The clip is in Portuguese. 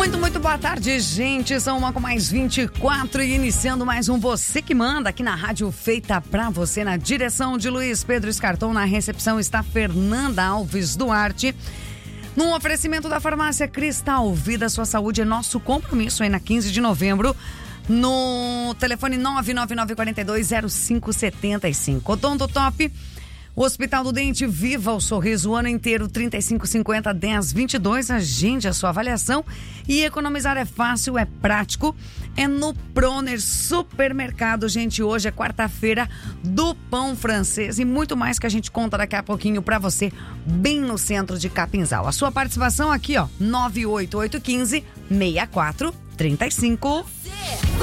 Muito boa tarde, gente. São 1:24 e iniciando mais um Você que Manda aqui na rádio feita pra você, na direção de Luiz Pedro Escarton. Na recepção está Fernanda Alves Duarte. Num oferecimento da farmácia Cristal, vida, sua saúde é nosso compromisso aí na 15 de novembro. No telefone 999420575. Odonto Top. O Hospital do Dente, viva o sorriso o ano inteiro, 3550-1022. Agende a sua avaliação. E economizar é fácil, é prático. É no Proner Supermercado, gente. Hoje é quarta-feira do pão francês e muito mais que a gente conta daqui a pouquinho pra você, bem no centro de Capinzal. A sua participação aqui, ó, 98815-6435.